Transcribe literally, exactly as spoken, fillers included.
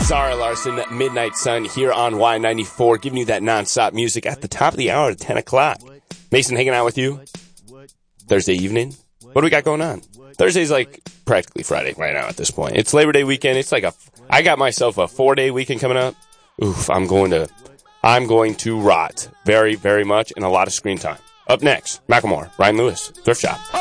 Zara Larson, Midnight Sun, here on Y ninety-four, giving you that nonstop music at the top of the hour at ten o'clock. Mason hanging out with you Thursday evening. What do we got going on? Thursday's like practically Friday right now at this point. It's Labor Day weekend. It's like a, I got myself a four-day weekend coming up. Oof, I'm going to, I'm going to rot very, very much and a lot of screen time. Up next, Macklemore, Ryan Lewis, Thrift Shop.